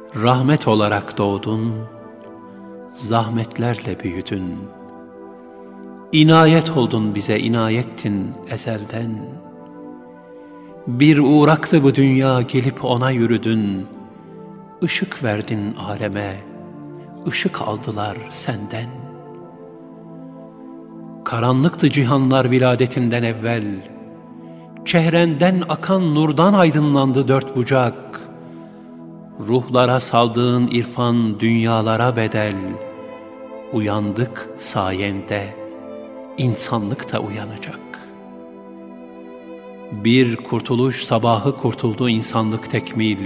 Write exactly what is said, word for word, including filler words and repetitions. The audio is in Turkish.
Rahmet olarak doğdun, zahmetlerle büyüdün. İnayet oldun bize, inayettin ezelden. Bir uğraktı bu dünya, gelip ona yürüdün. Işık verdin aleme, ışık aldılar senden. Karanlıktı cihanlar viladetinden evvel. Çehrenden akan nurdan aydınlandı dört bucak. Ruhlara saldığın irfan dünyalara bedel. Uyandık sayende, insanlık da uyanacak. Bir kurtuluş sabahı kurtuldu insanlık tekmil.